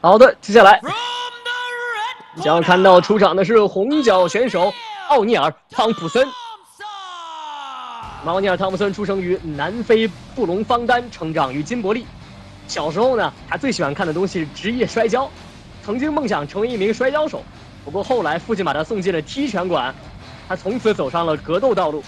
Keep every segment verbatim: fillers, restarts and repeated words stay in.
好的，接下来将看到出场的是红角选手奥尼尔·汤普森。奥尼尔·汤普森出生于南非布隆方丹，成长于金伯利。小时候呢，他最喜欢看的东西是职业摔跤，曾经梦想成为一名摔跤手。不过后来父亲把他送进了踢拳馆，他从此走上了格斗道路。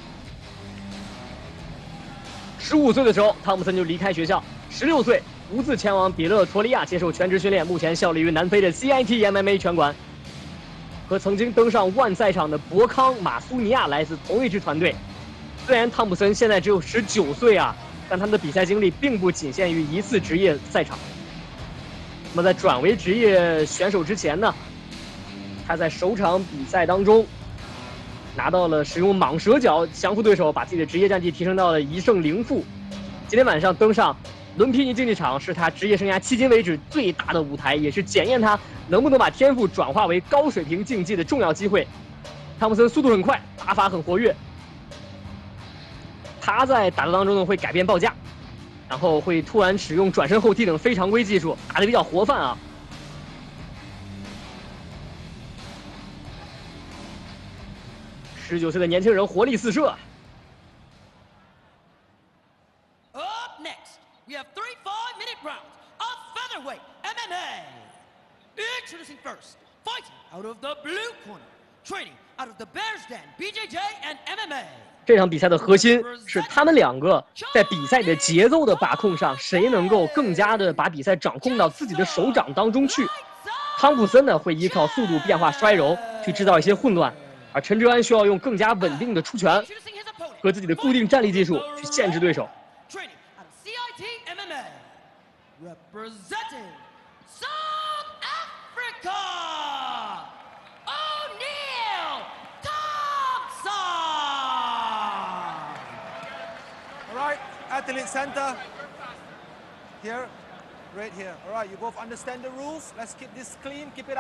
十五岁的时候，汤普森就离开学校。十六岁，独自前往比勒陀利亚接受全职训练，目前效力于南非的 C I T M M A 拳馆，和曾经登上万赛场的博康·马苏尼亚来自同一支团队。虽然汤普森现在只有十九岁啊，但他的比赛经历并不仅限于一次职业赛场。那么在转为职业选手之前呢，他在首场比赛当中拿到了使用蟒蛇脚降服对手，把自己的职业战绩提升到了一胜零负。今天晚上登上伦皮尼竞技场是他职业生涯迄今为止最大的舞台，也是检验他能不能把天赋转化为高水平竞技的重要机会。汤普森速度很快，打法很活跃，他在打斗当中呢会改变报价，然后会突然使用转身后踢等非常规技术，打得比较活泛啊。十九岁的年轻人活力四射。 Up next, we have three five-minute rounds of featherweight M M A. Introducing first, fighting out of the blue corner, training out of the Bears Den, B J J and M M A. 这场比赛的核心是他们两个在比赛的节奏的把控上，谁能够更加的把比赛掌控到自己的手掌当中去。汤普森呢会依靠速度变化摔柔去制造一些混乱，而陈哲安需要用更加稳定的出拳和自己的固定站立技术去限制对手。 Representing South Africa, O'Neal Thompson. All right, athlete center. Here, right here. All right, you both understand the rules. Let's keep this clean, keep it